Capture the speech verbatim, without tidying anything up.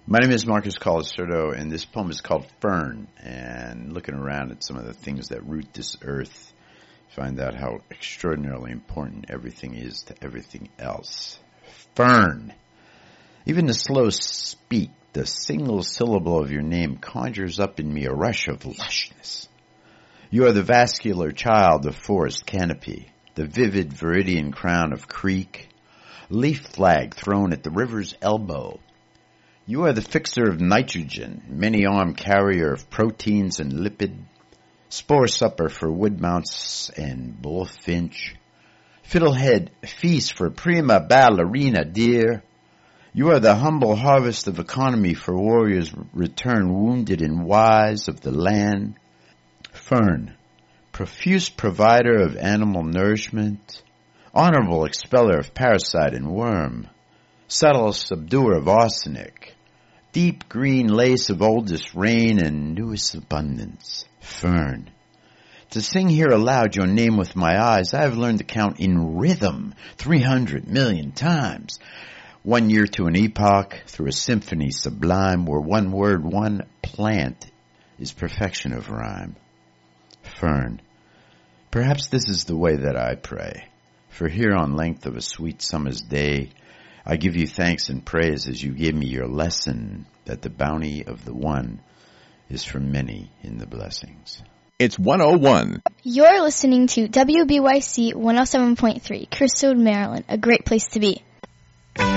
My name is Marcus Colasurdo, and this poem is called Fern. And looking around at some of the things that root this earth, find out how extraordinarily important everything is to everything else. Fern. Even the slow speak, the single syllable of your name conjures up in me a rush of lushness. You are the vascular child of forest canopy, the vivid viridian crown of creek, leaf flag thrown at the river's elbow. You are the fixer of nitrogen, many-armed carrier of proteins and lipid, spore supper for woodmounts and bullfinch, fiddlehead feast for prima ballerina deer. You are the humble harvest of economy for warriors return wounded and wise of the land. Fern, profuse provider of animal nourishment, honorable expeller of parasite and worm, subtle subduer of arsenic, deep green lace of oldest rain and newest abundance. Fern. To sing here aloud your name with my eyes, I have learned to count in rhythm three hundred million times. One year to an epoch, through a symphony sublime, where one word, one plant, is perfection of rhyme. Fern. Perhaps this is the way that I pray. For here on length of a sweet summer's day, I give you thanks and praise as you gave me your lesson that the bounty of the one is for many in the blessings. It's one oh one. You're listening to W B Y C one oh seven point three, Crystal, Maryland, a great place to be.